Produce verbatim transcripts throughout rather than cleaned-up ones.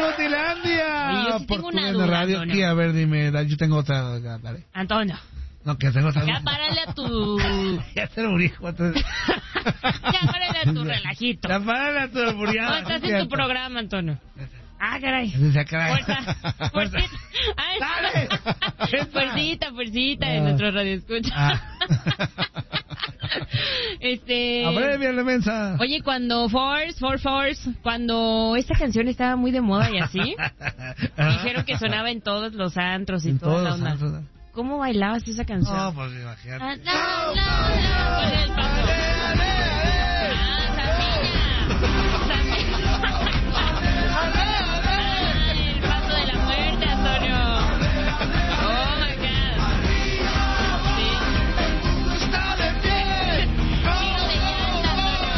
Nautilandia! Oye, yo sí tengo Por una tu duda, radio. Antonio. Y a ver, dime, da- yo tengo otra. Dale. Antonio, No, que tengo otra. ya párale a tu... Ya te lo dijo. entonces. ya párale a tu relajito. Ya párale a tu No muriada. estás en tu programa, Antonio. Ah, caray. Dice, caray. Fuerza, fuercita. Ay, ¡Dale! Fuercita, fuercita de Ah. nuestro radio escucha. Ah. este. Abreviale, mensa. Oye, cuando Force, For Force, cuando esta canción estaba muy de moda y así, dijeron que sonaba en todos los antros y En toda todos la los onda. antros. ¿Cómo bailabas esa canción? No, pues imagínate. Ah, no, no, no, con el paso. Ah, Samilla. Ay, el paso de la muerte, Antonio. Oh my God. Sí. Giro de llanta,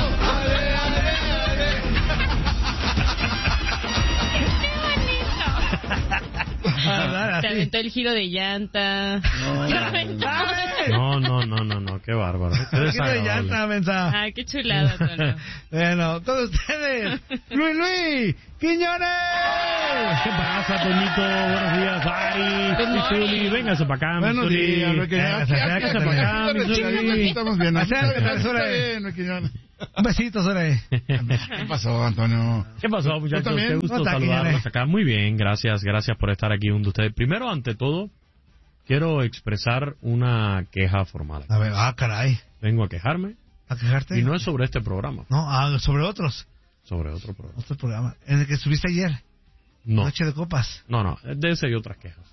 Ah, Se así. aventó el giro de llanta. Se aventó. No, no, no, no, no, qué bárbaro. Qué Aquí no hay desagradable. llanta, mensa. Ay, qué chulada, Antonio. Bueno, todos ustedes. Luis Luis Quiñones. ¿Qué pasa, Toñito? Buenos días, Ari. Good Mi morning. Zuli, véngase para acá, mi Buenos Zuli. días, Luis Quiñones. Véngase, véngase para acá, mi Zuli. Estamos bien. Acércate, Está Zuli. bien, Luis Quiñones. Un besito, Sore. ¿Qué pasó, Antonio? ¿Qué pasó, muchachos? también? Qué gusto ¿Cómo está, saludarlos Quiñones? acá. Muy bien, gracias, gracias por estar aquí junto a ustedes. Primero, ante todo, quiero expresar una queja formal. A ver, ah, caray. Vengo a quejarme ¿A quejarte? y no es sobre este programa, No, ah, sobre otros. sobre otro programa. Otro programa. En el que estuviste ayer. No, Noche de copas. no, no, de ese y otras quejas.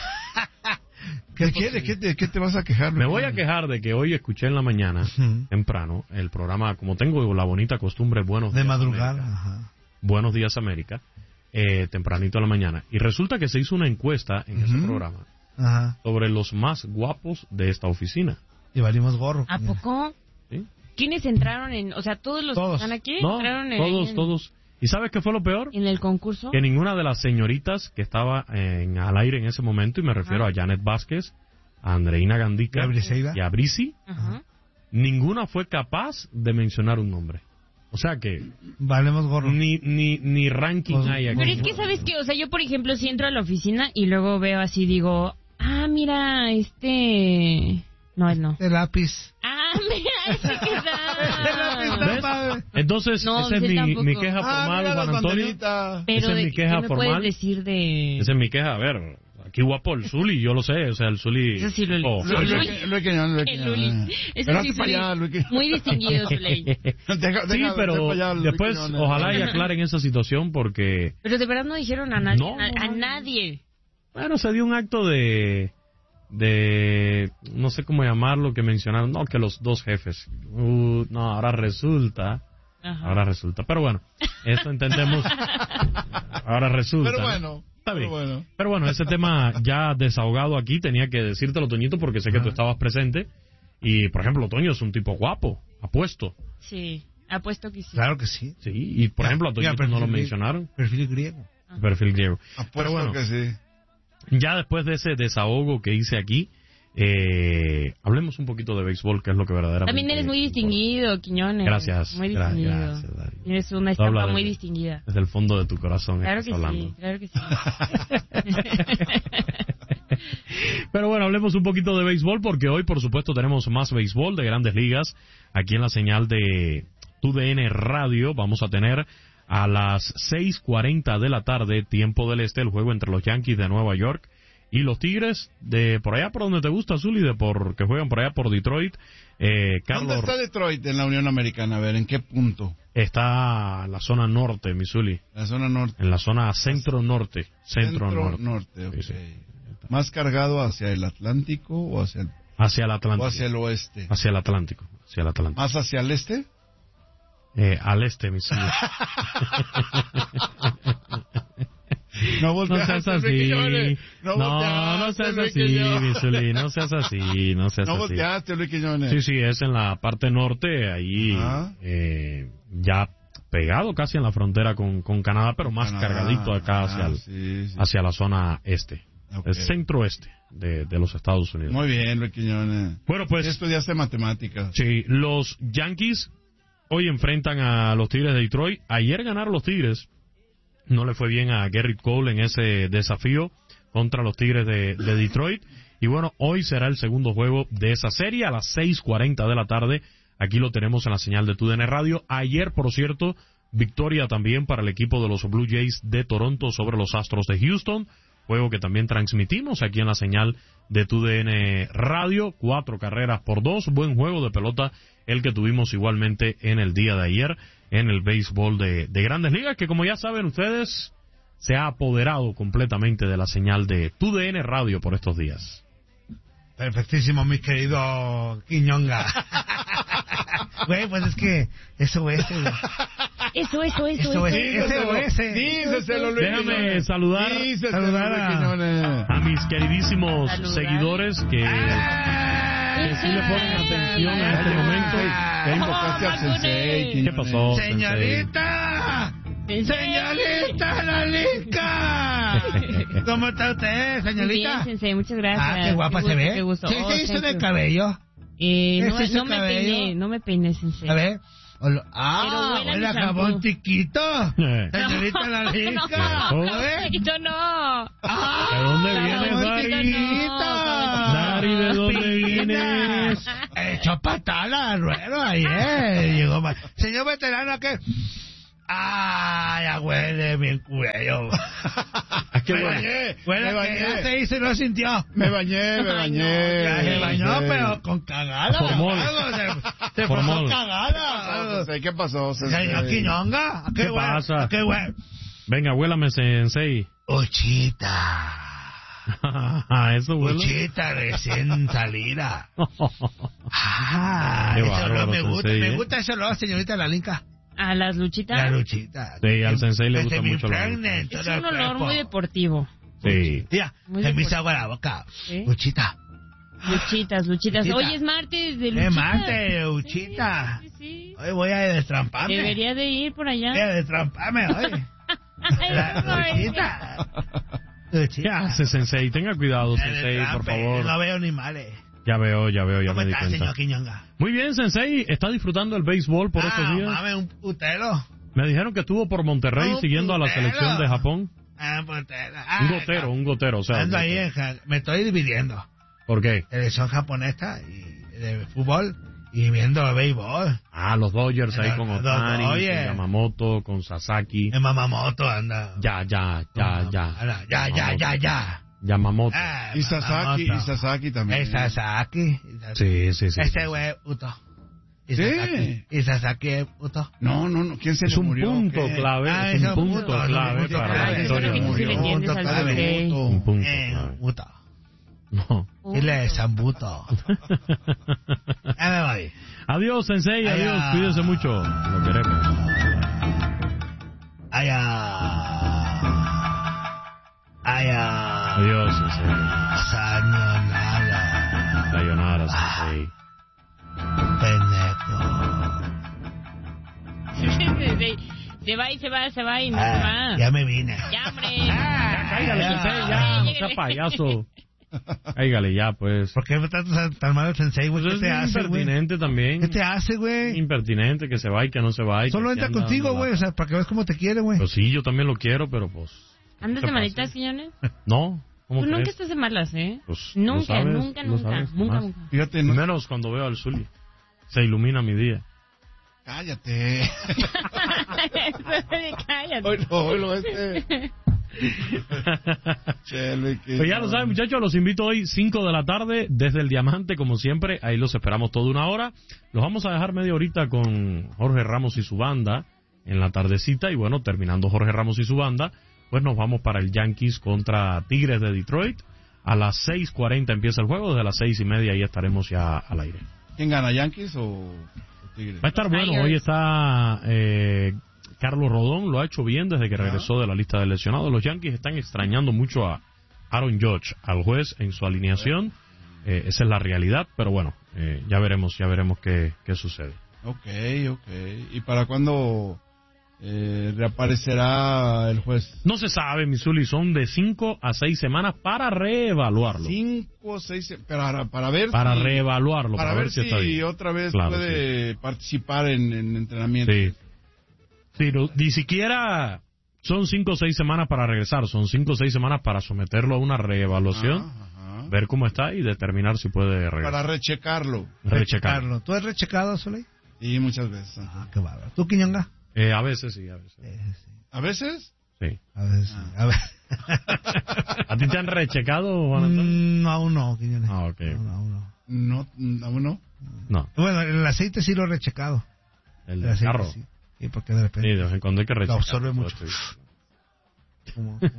¿Qué ¿De qué, de qué, de qué te vas a quejar, Luis Me voy a Quiñones? quejar de que hoy escuché en la mañana, Ujú. temprano, el programa, como tengo la bonita costumbre, Buenos De Días madrugada. América, Ajá. Buenos Días América, eh, tempranito a la mañana. Y resulta que se hizo una encuesta en ese Ujú. programa Ajá. sobre los más guapos de esta oficina. Y valimos gorro. ¿A poco? ¿Sí? ¿Quiénes entraron en...? O sea, todos los Todos. que están aquí No, entraron en, todos, en, todos. ¿Y sabes qué fue lo peor? en el concurso. Que ninguna de las señoritas que estaba en, al aire en ese momento, y me refiero Ajá. a Janet Vázquez, a Andreina Gandica ¿Y a Briseida? y a Brisi, Ajá. ninguna fue capaz de mencionar un nombre. O sea que Valemos gorro. ni ni ni ranking Pues, hay aquí. Pero es que, ¿sabes qué? O sea, yo, por ejemplo, si entro a la oficina y luego veo así, digo... Ah, mira, este... No, él no. El lápiz. Ah, mira, ese que está... ¿Ves? Entonces, No, esa es ese mi, tampoco. mi queja Ah, formal, mira las Juan Antonio. banderitas. Pero Esa es de mi qué queja me formal. puedes decir de... Esa es mi queja. A ver, aquí guapo el Zuli, yo lo sé. O sea, el Zuli... Eso sí lo oh, leí. Luis- Luis- Luis- Luis Quiñones, Luis El Luli. Quiñones. Ese Pero sí, hazte para Zuli. allá, Luis Quiñones. Muy distinguido, Zuley. Deja- deja- Sí, deja pero para allá, Luis después Quiñones. ojalá y aclaren esa situación porque, Pero de verdad no dijeron a nadie. No, a, no, a no. nadie. bueno, se dio un acto de, de, no sé cómo llamarlo, que mencionaron, no, que los dos jefes. Uh, no, ahora resulta, Ajá. ahora resulta. Pero bueno, eso entendemos. Ahora resulta. Pero ¿no? bueno. Está bien. Pero bueno. Pero bueno, ese tema ya desahogado aquí, tenía que decírtelo, Toñito, porque sé que tú estabas presente. Y, por ejemplo, Toño es un tipo guapo, apuesto. Sí, apuesto que sí. Claro que sí. Sí, y por ejemplo, a Mira, Toñito no lo perfil- mencionaron. Perfil griego. Perfil griego. Apuesto Pero bueno, que sí. ya después de ese desahogo que hice aquí, eh, hablemos un poquito de béisbol, que es lo que verdaderamente... También eres muy importa. distinguido, Quiñones. Gracias, Muy gra- distinguido. gracias, Dari. Tienes una Tú hablas estampa de- muy distinguida. Desde el fondo de tu corazón Claro estás que hablando. sí, claro que sí. Pero bueno, hablemos un poquito de béisbol porque hoy, por supuesto, tenemos más béisbol de Grandes Ligas. Aquí en la señal de T U D N Radio vamos a tener a las seis cuarenta de la tarde, tiempo del este, el juego entre los Yankees de Nueva York y los Tigres de por allá por donde te gusta, Zuli, de por que juegan por allá por Detroit. Eh, Carlos ¿Dónde está Detroit en la Unión Americana? A ver, ¿en qué punto? está en la zona norte, mi Zuli, La zona norte. en la zona centro-norte. Centro-norte. norte, ok. Sí, sí. ¿Más cargado hacia el Atlántico o hacia el, Hacia el o Atlántico. hacia el oeste? Hacia el Atlántico. Hacia el Atlántico. ¿Más hacia el este? Eh, al este, mi Zuli. No No volteaste, seas Luis así. Quiñones. No, No, no volteaste, seas Luis así, Quiñones. mi Zuli. No seas así, no seas No así. volteaste, Luis Quiñones. Sí, sí, es en la parte norte, ahí Ajá. eh, ya pegado casi en la frontera con, con Canadá, pero más Canadá. cargadito acá hacia, Ah, el- sí, sí. hacia la zona este, Ok. el centro-este de, de los Estados Unidos. Muy bien, Luis Quiñones. Bueno, pues, Estudiaste matemáticas. sí, los Yankees hoy enfrentan a los Tigres de Detroit. Ayer ganaron los Tigres No le fue bien a Gerrit Cole en ese desafío contra los Tigres de, de Detroit. Y bueno, hoy será el segundo juego de esa serie a las seis cuarenta de la tarde. Aquí lo tenemos en la señal de T U D N Radio. Ayer, por cierto, victoria también para el equipo de los Blue Jays de Toronto sobre los Astros de Houston. Juego que también transmitimos aquí en la señal de T U D N Radio. Cuatro carreras por dos. Buen juego de pelota el que tuvimos igualmente en el día de ayer en el béisbol de, de Grandes Ligas, que como ya saben ustedes, se ha apoderado completamente de la señal de T U D N Radio por estos días. Perfectísimo, mi querido Quiñonga. Güey, pues es que eso es. Eso, eso, eso, Eso es. Eso es. Díceselo, Luis. Déjame saludar, Díceselo, saludar Luis a- Quiñones. a mis queridísimos Saludar. seguidores que, que sí le ponen atención en este momento. Ya invocaste al sensei, Quiñones. ¿Qué pasó, sensei? ¡Señorita! ¡Señorita Lalica! ¿Cómo está usted, señorita? Bien, sensei, muchas gracias. Ah, qué guapa Qué se gusto, ve. qué gusto. ¿Qué Oh, se hizo thank de you. cabello? Eh, ¿Qué no, se hizo no me cabello? peiné, no me peiné, sensei. A ver. Olo- Ah, Pero huele a huele a mi jabón shampoo. chiquito. Eh. Señorita Lalica. No. A ver. Yo no. Ah, ¿De dónde vienes, jabón Dari? chiquito. Dari, ¿de dónde vienes? Echó patada al ruedo ayer. Llegó mal. Señor veterano, ¿qué? Ah, ya huele bien cuello. qué Me bueno. bañé, Huele me que bañé. ya se hizo y no sintió. Me bañé, me bañé. Ya se bañó, pero con cagada. Formol. Algo Se, se Formol. formó ¿Qué cagada. pasó, Sensei? ¿Qué pasó, Sensei? Señor Quiñonga. ¿a ¿Qué huele? pasa? ¿A qué huele? Venga, huélame, sensei. Uchita. Eso huele. Uchita recién salida. Ah, Qué ese bárbaro, olor me gusta. sensei, Me ¿eh? gusta ese olor, señorita Lalinka. A las luchitas. La luchita. Sí, al sensei le Que gusta se me mucho la impregne en Es todo el un olor cuerpo. muy deportivo. Sí. Mira, Muy se me deportivo. hizo agua la boca. ¿Sí? Luchita. Luchitas, luchitas. Luchita. Hoy es martes de Es luchitas. martes, Luchita. Sí, sí, sí. Hoy voy a destramparme. Debería de ir por allá. Voy a destramparme hoy. Ay, La no, ay, Luchita. ¿Qué Luchita. hace, sensei? Tenga cuidado, El sensei, por destrampe. favor. No veo animales. Ya veo, ya veo, ya ¿Cómo me di está, cuenta. señor Quiñonga? Muy bien, sensei. ¿Está disfrutando el béisbol por estos Ah, días? mame, un putero. Me dijeron que estuvo por Monterrey Un siguiendo a la putero. selección de Japón. Ah, un putero. Un Ah, gotero, un gotero, o sea. Ando un ahí, gotero. en Ja- me estoy dividiendo. ¿Por qué? Selección japonesa y de fútbol y viendo béisbol. Ah, los Dodgers ahí Los con Dodgers. Otani, con Yamamoto, con Sasaki. En Mamamoto anda. Ya, ya, ya, ya. Anda, Ya, ya, ya, ya. Yamamoto. Ah, Y Sasaki, Mamamoto. y Sasaki también. Es Sasaki. Sí, sí, sí. Ese güey, puto. Y Sí. Sasaki. Y Sasaki es puto. No, no, no. ¿Quién se Es le un murió? punto ¿Qué? clave, Ah, es es un un punto punto, clave punto para clave. la Eso es historia lo que sí mundial. le entiendes Punto al clave. sensei. Un punto Eh, clave. puto. No. Dile de Sambuto. Ya me voy. Adiós, sensei, Ay, adiós. ah. Cuídese mucho. Lo queremos. Allá. Allá. Adiós, sensei. Sayonara. Sayonara, sensei. Pendejo. Se va y se va, se va y no se Ah, va. ya me vine. Ya, hombre. Ah, Cáigale, ya. sensei, ya. No sea payaso. Cáigale ya, pues. ¿Por qué me tratas tan mal el sensei, güey? Pues ¿Qué es te hace, güey? impertinente también. ¿Qué te hace, güey? Impertinente, que se va y que no se va. y Solo que entra anda contigo, dando la- güey, o sea, para que veas cómo te quiere, güey. Pues sí, yo también lo quiero, pero pues... ¿Andas ¿qué de pasa? manitas, Quiñones? No, ¿cómo Tú nunca crees? estás de malas, ¿eh? Pues, lo nunca, sabes, nunca, lo nunca, sabes, nunca, jamás. nunca. Fíjate, no. Menos cuando veo al Zuli. Se ilumina mi día. Cállate. Cállate. Hoy no, hoy lo este. Chele, que Pues ya no. lo saben, muchachos, los invito hoy cinco de la tarde desde el Diamante, como siempre. Ahí los esperamos toda una hora. Los vamos a dejar media horita con Jorge Ramos y su banda en la tardecita. Y bueno, terminando Jorge Ramos y su banda, pues nos vamos para el Yankees contra Tigres de Detroit. A las seis cuarenta empieza el juego. Desde las seis y media ahí estaremos ya al aire. ¿Quién gana, Yankees o, o Tigres? Va a estar bueno. Tigers. Hoy está eh, Carlos Rodón. Lo ha hecho bien desde que regresó de la lista de lesionados. Los Yankees están extrañando mucho a Aaron Judge, al juez en su alineación. Eh, esa es la realidad. Pero bueno, eh, ya veremos, ya veremos qué, qué sucede. Ok, ok. ¿Y para cuándo eh, reaparecerá el juez? No se sabe, Missouri. Son de cinco a seis semanas para reevaluarlo. Cinco, seis, para, para ver Para si, reevaluarlo, para, para, ver si está si bien. otra vez Claro, puede participar en, en entrenamiento. Sí. Sí, no- ni siquiera son cinco o seis semanas para regresar, son cinco o seis semanas para someterlo a una reevaluación, Ajá, ajá. ver cómo está y determinar si puede regresar. Para rechecarlo. Rechecarlo. ¿Tú has rechecado, Soleil? Y muchas veces. Ah, qué bárbaro. ¿Tú, Quiñonga? Eh, a veces sí, a veces. Eh, sí. ¿A veces? Sí. A ver, sí. A ver. ¿A ti te han rechecado, Juan Antonio? Mm, no, aún no, Quiñones. Ah, ok. Aún no, aún no. No, aún no. No, Bueno, el aceite sí lo he rechecado. el El del aceite carro. sí. Sí, porque de Sí, repente de vez en cuando hay que lo rechecar. absorbe mucho. Como- como-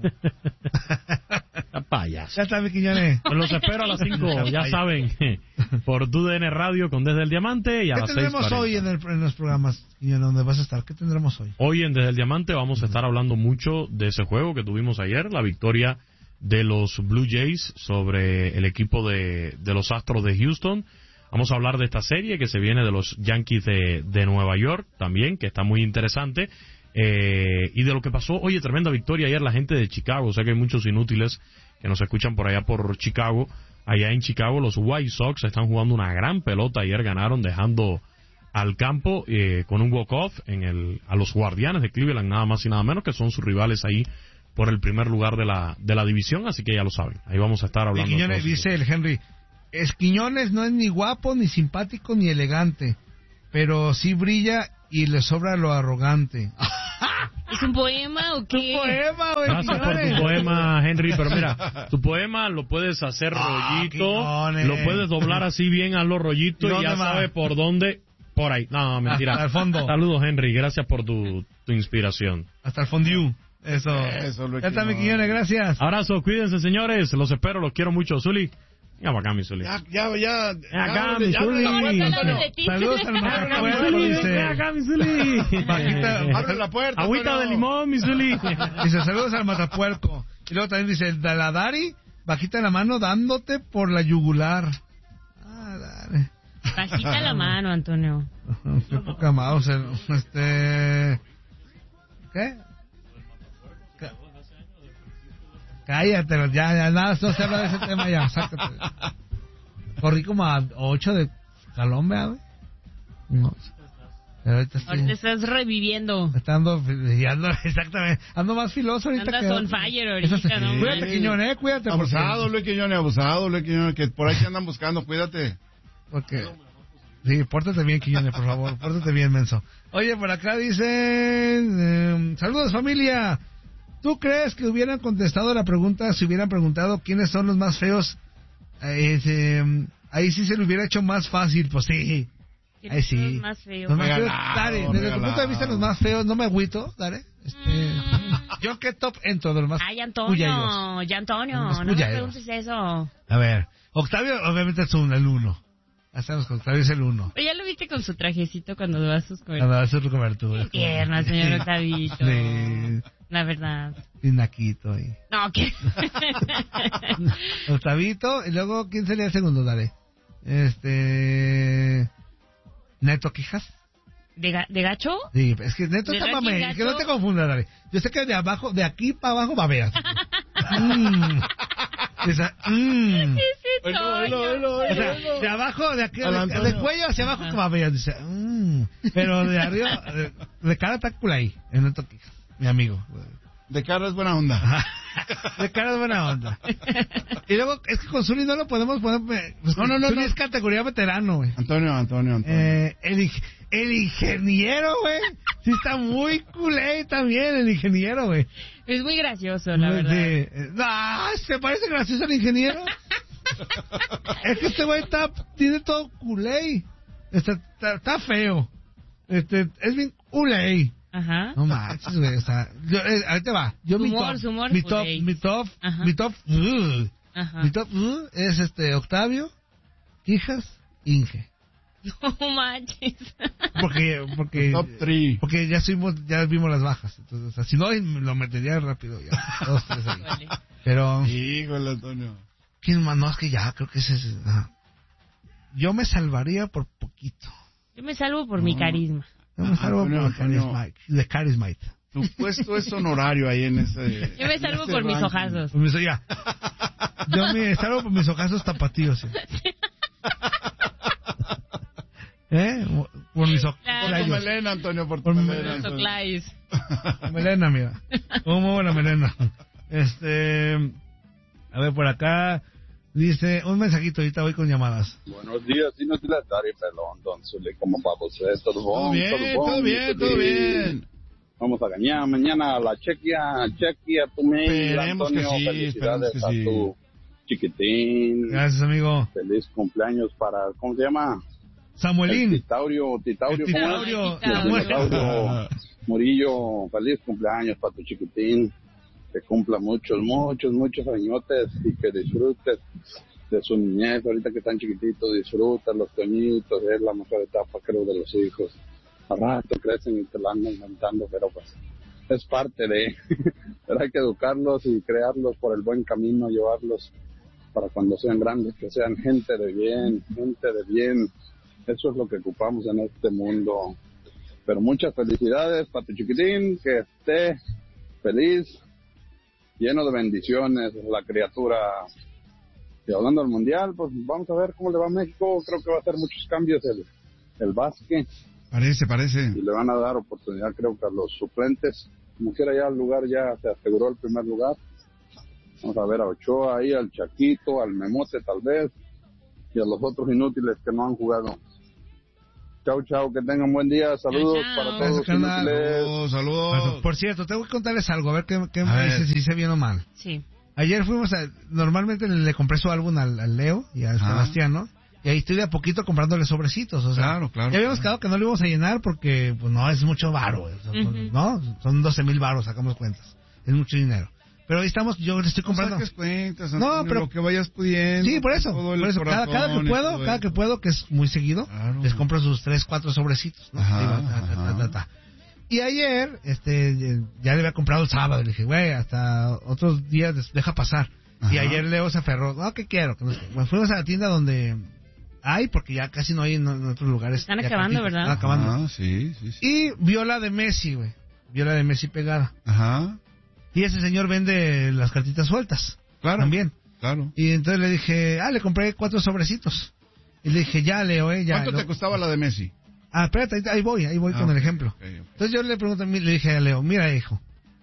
Payaso. Ya está, mi Quiñones. Los espero a las cinco, ya saben, por Tu D N Radio con Desde el Diamante y a ¿Qué las seis tendremos hoy en, el, en los programas, Quiñones, donde vas a estar? ¿Qué tendremos hoy? Hoy en Desde el Diamante vamos a estar hablando mucho de ese juego que tuvimos ayer, la victoria de los Blue Jays sobre el equipo de, de los Astros de Houston. Vamos a hablar de esta serie que se viene de los Yankees de, de Nueva York también, que está muy interesante. Eh, y de lo que pasó, oye, tremenda victoria ayer la gente de Chicago. O sea que hay muchos inútiles que nos escuchan por allá por Chicago. Allá en Chicago los White Sox están jugando una gran pelota. Ayer ganaron dejando al campo eh, con un walk-off en el, a los Guardianes de Cleveland, nada más y nada menos, que son sus rivales ahí por el primer lugar de la, de la división. Así que ya lo saben, ahí vamos a estar Y hablando. Quiñones, todos. dice el Henry, es Quiñones no es ni guapo, ni simpático, ni elegante, pero sí brilla y le sobra lo arrogante. ¿Es un poema o qué? ¡Tu poema, güey, Gracias por tu Quiñones! poema, Henry, pero mira, tu poema lo puedes hacer Ah, rollito, Quiñones. lo puedes doblar así bien, hazlo rollito ¿Y y dónde ya va? sabes por dónde, por ahí. No, mentira. Hasta el fondo. Saludos, Henry, gracias por tu, tu inspiración. Hasta el fondue. Eso. Eso, lo Ya está, que mi no. Quiñones, gracias. Abrazo, cuídense, señores, los espero, los quiero mucho. Zuli, ya para acá, mi Zuli. Ya, ya, ya. Ven acá, ya, mi ya, Zuli. abre la puerta, Hablando Antonio. de ti. Saludos al Ven Matapuerco, Zuli, dice. ven acá, mi Zuli. Bajita, Abre la puerta, Agüita Antonio. de limón, mi Zuli. Dice, saludos al Matapuerco. Y luego también dice, el Daladari, bajita la mano dándote por la yugular. Ah, dale. Bajita la mano, Antonio. Qué poca mouse. Este... ¿Qué? Ca- Cállate, ya, ya, nada, no se habla de ese tema ya, sácate. Corrí como a ocho de jalón, ¿verdad, güey? No. Pero ahorita estoy... Ahorita estás reviviendo. Estando, ya ando, exactamente, ando más filoso ahorita. Andas que... on fire ahorita, Eso sí. no Cuídate, manches. Quiñones, cuídate. porque- Abusado, Luis Quiñones, abusado, Luis Quiñones, que por ahí te andan buscando, cuídate. Porque... Sí, pórtate bien, Quiñones, por favor. Pórtate bien, menso. Oye, por acá dicen... eh, saludos, familia. ¿Tú crees que hubieran contestado la pregunta si hubieran preguntado quiénes son los más feos? Eh, eh, ahí sí se le hubiera hecho más fácil, pues sí. Ahí sí. Los más feos. Los más feos, Regalado, dale, desde tu regalado. punto de vista, los más feos, no me agüito, dale. Este, yo que top entro de los más Ay, cuyayos. Antonio, ya Antonio, Los no me cuyayos. preguntes eso. A ver, Octavio obviamente es un, el uno. Ya sabemos que Octavio es el uno. Pero ya lo viste con su trajecito cuando va a sus Cuando coberturas. hace su cobertura. Qué tierno, señor Octavito. Sí, La verdad. sin naquito ahí. No, ¿qué? Octavito, y luego, ¿quién sería el segundo? Dale. Este... Neto Quijas. ¿De, ga- de gacho? Sí, es que Neto ¿De está Ranking mame, Gacho? que no te confundas, dale. Yo sé que de abajo, de aquí para abajo babeas. mm. Esa, mm. Oilo, oilo, oilo, O sea, oilo. de abajo, de aquí, Al de, Antonio. de cuello hacia abajo que babeas. Dice, mm. Pero de arriba, de, de cara está cool ahí, en Neto Quijas, mi amigo. De cara es buena onda. De cara es buena onda. Y luego, es que con Zuli no lo podemos poner. Pues, No, no, no, Zuli no. es categoría veterano, güey. Antonio, Antonio, Antonio. Eh, el, ing- el ingeniero, güey. Sí, está muy culé también, el ingeniero, güey. Es muy gracioso, la verdad. De- eh, no, ¿se parece gracioso el ingeniero? Es que este güey está, tiene todo culé. Está, está, está feo. Este, es bien culé. Ajá. No manches, güey, o sea, yo, eh, ahí te va. Yo Su mi humor, top, su humor, mi top, culé. mi top, Ajá. mi top, uh, Ajá. mi top uh, es este Octavio, Quijas, Inge. No manches. Porque, porque, Top three. porque ya subimos, ya vimos las bajas. Entonces, o sea, si no, lo metería rápido ya. Dos, tres ahí. Vale. Pero, Híjole, Antonio. ¿quién más? No, es que ya, creo que ese es, ajá. Yo me salvaría por poquito. Yo me salvo por mi No. carisma. Yo me salvo Antonio, por Antonio. Charismite, de Charismite. Tu puesto es honorario ahí en ese. Yo me salvo en ese por mis ranking. ojazos. Pues me ya. Yo me salvo por mis ojazos tapatíos. ¿Sí? ¿Eh? Por por mis Claro. Por tu oclayos. melena, Antonio, por tu Por mi melena. Los Antonio. Oclays. Melena, mira. Como buena melena. Este. A ver, por acá. Dice, un mensajito, ahorita voy con llamadas. Buenos días, y no te la tarde, pelón, don Zule, ¿cómo va você? Todo Todo bom? bien, bom, todo bien, tudo todo bien. Vamos a ganar mañana a la chequia, chequia, tu mail, Esperemos que Antonio, sí, felicidades esperemos que a sí. tu chiquitín. Gracias, amigo. Feliz cumpleaños para, ¿cómo se llama? El Samuelín. Titaurio, Titaurio, El ¿cómo es? Titaurio. Titaurio. Titaurio Murillo, feliz cumpleaños para tu chiquitín. Que cumpla muchos, muchos, muchos añotes y que disfrutes de su niñez. Ahorita que están chiquititos, disfruta los toñitos, es la mejor etapa, creo, de los hijos. A rato crecen y te la andan cantando, pero pues es parte de... pero hay que educarlos y crearlos por el buen camino, llevarlos para cuando sean grandes, que sean gente de bien, gente de bien. Eso es lo que ocupamos en este mundo. Pero muchas felicidades para tu chiquitín, que esté feliz, lleno de bendiciones, la criatura. Y hablando del mundial, pues vamos a ver cómo le va a México. Creo que va a hacer muchos cambios el, el básquet Parece, parece. y le van a dar oportunidad, creo que a los suplentes. Como quiera, ya el lugar ya se aseguró el primer lugar. Vamos a ver a Ochoa ahí, al Chaquito, al Memote tal vez, y a los otros inútiles que no han jugado. Chao, chao, que tengan buen día. Saludos Chao, chao. para Gracias, todos. carnal. Inútiles. Saludos, saludos. Por cierto, tengo que contarles algo, a ver qué, qué A me ver. dice si hice bien o mal. Sí. Ayer fuimos a... Normalmente le compré su álbum al, al Leo y al Ajá. Sebastián, ¿no? Y ahí estoy de a poquito comprándole sobrecitos, o sea... Claro, claro, Ya habíamos claro. quedado que no lo íbamos a llenar porque, pues no, es mucho varo, o sea, pues, Ujú. ¿no? Son doce mil varos, sacamos cuentas. Es mucho dinero. Pero ahí estamos, yo le estoy No comprando... saques cuentas, No, Antonio, pero- lo que vayas pudiendo. Sí, por eso, con todo el por eso, cada, cada corazón que y puedo, todo cada eso. que puedo, que es muy seguido, Claro. les compro sus tres, cuatro sobrecitos, ¿no? Ajá, Ahí va, ta, ta, ta, ajá. ta, ta. Y ayer, este, ya le había comprado el sábado, le dije, güey, hasta otros días des- deja pasar. Y Ajá. ayer Leo se aferró, no, ¿qué quiero? Que no sé qué. Bueno, fuimos a la tienda donde hay, porque ya casi no hay en, en otros lugares. Están ya acabando, cartitas, ¿verdad? Están acabando. Ah, sí, sí, sí. Y vio la de Messi, güey. Vio la de Messi pegada. Ajá, Y ese señor vende las cartitas sueltas. claro. También. Claro. Y entonces le dije, ah, le compré cuatro sobrecitos. Y le dije, ya, Leo, eh, ya. ¿Cuánto Lo- te costaba la de Messi? Ah, espérate, ahí- ahí voy, ahí voy Ah, con el ok, ejemplo. ok, ok. Entonces yo le pregunto, a mí, le dije a Leo, mira, hijo,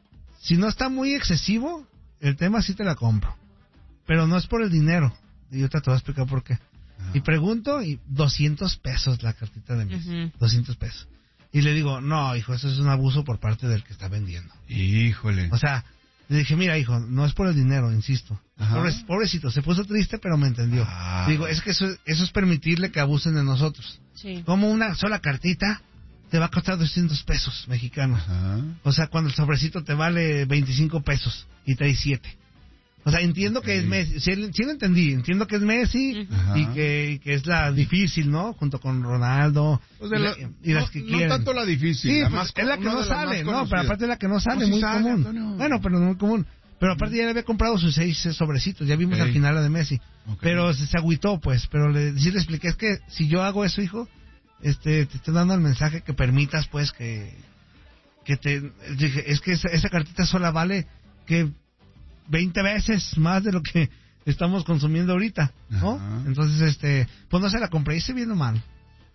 si no está muy excesivo, el tema sí te la compro. Pero no es por el dinero. Y yo te voy a explicar por qué. Ah. Y pregunto, y doscientos pesos la cartita de Messi. Ujú. doscientos pesos. Y le digo, no, hijo, eso es un abuso por parte del que está vendiendo. Híjole. O sea, le dije, mira, hijo, no es por el dinero, insisto. Ajá. Pobre- pobrecito, se puso triste, pero me entendió. Ah. Digo, es que eso, eso es permitirle que abusen de nosotros. Sí. Como una sola cartita te va a costar doscientos pesos mexicanos. Ajá. O sea, cuando el sobrecito te vale veinticinco pesos y trae siete. O sea, entiendo Ok. que es Messi, sí, sí lo entendí, entiendo que es Messi Ujú. Ajá. y que, y que es la difícil, ¿no? Junto con Ronaldo Pues de y, la- la- y las no, que no quieren. tanto la difícil, Sí, la pues, más- es la que una no de las sale, más no, pero conocidas. aparte es la que no sale, No, sí muy sale, común. Antonio. Bueno, pero no muy común. Pero aparte ya le había comprado sus seis eh, sobrecitos, ya vimos Ok. al final la de Messi. Ok. Pero se, se agüitó, pues, pero le, sí le expliqué, es que si yo hago eso, hijo, este, te estoy dando el mensaje que permitas, pues, que, que te, dije, es que esa, esa cartita sola vale que veinte veces más de lo que estamos consumiendo ahorita, ¿no? Ajá. Entonces, este, pues no se la compré, hice bien o mal.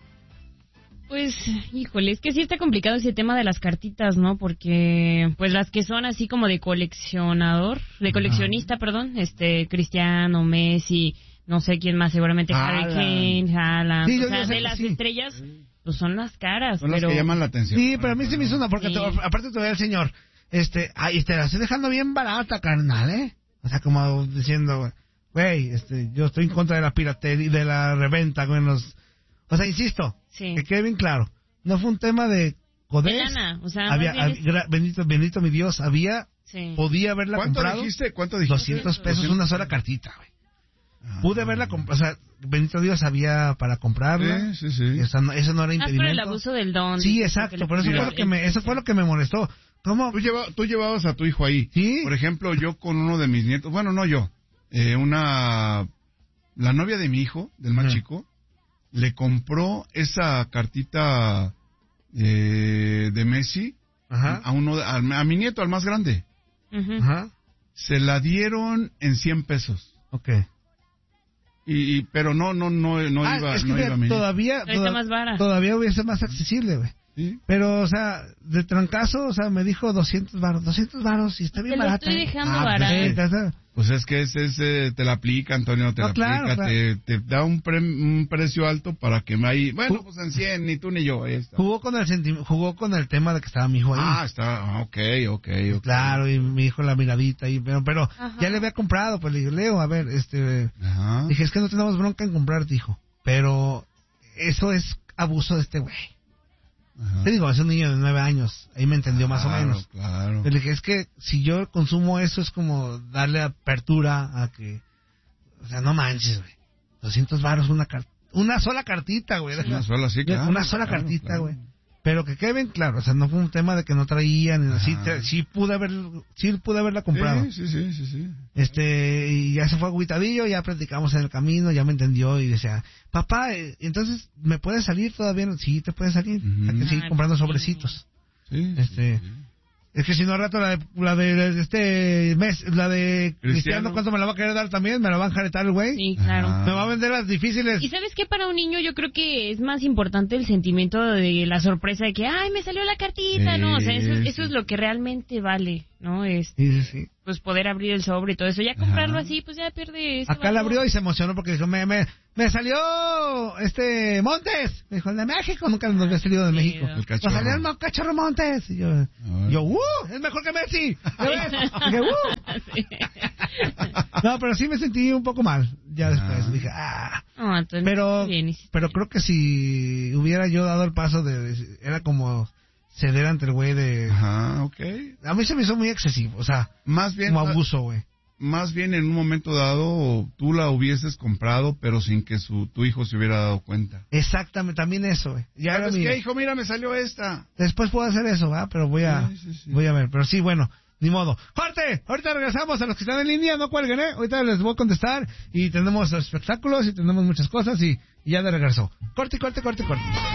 Pues, híjole, es que sí está complicado ese tema de las cartitas, ¿no? Porque, pues las que son así como de coleccionador, de coleccionista, perdón, este, Cristiano, Messi, no sé quién más, seguramente Harry Haaland. Kane, Haaland, Sí, o yo- sea, yo sé de que las sí. estrellas, pues son las caras, Son las pero... que llaman la atención. Sí, pero a mí se me hizo una, porque Sí. te- aparte te ve el señor, este, ay, te la estoy dejando bien barata, carnal, ¿eh? O sea, como diciendo, güey, este, yo estoy en contra de la piratería, de la reventa, güey, en los... O sea, insisto, Sí. que quede bien claro, no fue un tema de De codés, lana, o sea, había, más bien hab- gra- bendito, bendito mi Dios, había, Sí. podía haberla ¿Cuánto comprado, dijiste? ¿Cuánto dijiste? doscientos pesos doscientos. una sola cartita, güey. Ah. Pude haberla comprado, o sea, bendito Dios, había para comprarla, Sí, sí, sí. Esa no- eso no era Más por el impedimento. abuso del don. Sí, dicen exacto, que le por eso pusieron fue lo que me, el- eso fue lo que me molestó. ¿Cómo? Tú, lleva- tú llevabas a tu hijo ahí. Sí. Por ejemplo, yo con uno de mis nietos, bueno, no yo, eh, una, la novia de mi hijo, del más Ujú. chico, le compró esa cartita eh, de Messi Ajá. a uno, de- a, a mi nieto, al más grande. Ujú. Ajá. Se la dieron en cien pesos. Ok. Y, y pero no, no, no, no ah, iba, es que no mira, iba a mí. todavía, toda, más vara. todavía hubiese más accesible, güey. ¿Sí? Pero, o sea, de trancazo, o sea, me dijo doscientos varos, doscientos varos y está bien Te lo barata. estoy dejando ah, barato. pues, sí, está- Pues es que ese, ese te la aplica, Antonio, te No, la claro, aplica, claro. Te, te da un, pre- un precio alto para que me ahí, bueno, Ju- pues en cien, ni tú ni yo, ahí está. Jugó con el senti- jugó con el tema de que estaba mi hijo ahí. Ah, está, ah, ok, ok, ok. Claro, y mi hijo la miradita y pero, pero Ajá. ya le había comprado, pues le digo, Leo, a ver, este, Ajá. dije, es que no tenemos bronca en comprar, dijo, pero eso es abuso de este güey. Ajá. Te digo, es un niño de nueve años, ahí me entendió más o Claro, menos. Claro. Le dije, es que si yo consumo eso es como darle apertura a que, o sea, no manches, güey, doscientos varos una car- una sola cartita, güey. Una sola, sí, claro. Una sola claro, cartita, claro. güey. Pero que quede bien claro, o sea, no fue un tema de que no traían, Ajá. sí, te- sí pude haber, sí pude haberla comprado. Sí, sí, sí, sí, sí. Este, y ya se fue agüitadillo, ya platicamos en el camino, ya me entendió y decía, papá, eh, entonces, ¿me puede salir todavía? Sí, te puede salir. Ujú. Hay que seguir Ah, comprando sí. sobrecitos. Sí, Este, sí, sí. Es que si no al rato la de, la de este mes, la de Cristiano, Cristiano. ¿cuánto me la va a querer dar también? ¿Me la va a enjaretar el güey? Sí, claro. Ajá. Me va a vender las difíciles. Y sabes que para un niño yo creo que es más importante el sentimiento de la sorpresa de que, ay, me salió la cartita, Sí, ¿no? O sea, eso, eso sí. es lo que realmente vale, ¿no? Es, Sí, sí, sí. pues poder abrir el sobre y todo eso. Ya comprarlo Ajá. así, pues ya pierde ese Acá la valor. abrió y se emocionó porque dijo, me, me, me salió este Montes. Me dijo, el de México, nunca nos había salido de Sí, México. el Nos cachorro. salió el mo- cachorro Montes. Y yo, yo, ¡uh! Es mejor que Messi. ¿Ya ves? Dije, ¡uh! Sí. No, pero sí me sentí un poco mal. Ya después Ah. dije, ah. No, entonces, Pero, bien, hiciste pero bien. creo que si hubiera yo dado el paso de, de- era como ceder ante el güey de, Ajá, ok. a mí se me hizo muy excesivo, o sea, Más bien, como abuso, güey. más bien en un momento dado tú la hubieses comprado, pero sin que su tu hijo se hubiera dado cuenta. Exactamente, también eso, güey. Ya era ¿Sabes mi- qué, hijo? Mira, me salió esta. Después puedo hacer eso, ¿verdad? Pero voy a, Sí, sí, sí. voy a ver. Pero sí, bueno, ni modo. ¡Corte! Ahorita regresamos a los que están en línea, no cuelguen, ¿eh? Ahorita les voy a contestar y tenemos espectáculos y tenemos muchas cosas y, y ya de regreso. Corte, corte, corte, corte.